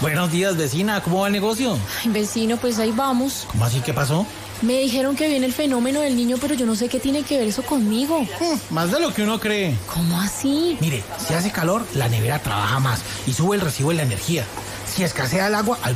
Buenos días, vecina, ¿cómo va el negocio? Ay, vecino, pues ahí vamos. ¿Cómo así? ¿Qué pasó? Me dijeron que viene el fenómeno del niño, pero yo no sé qué tiene que ver eso conmigo. Más de lo que uno cree. ¿Cómo así? Mire, si hace calor, la nevera trabaja más y sube el recibo de la energía. Si escasea el agua,